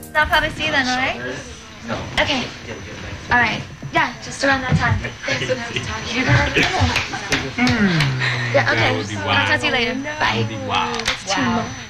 I'll probably see you then, alright? No. Okay. Alright. Yeah, just around that time. Yeah, okay. That would be I'll wild. talk to you later. Bye. That would be wild. It's too much.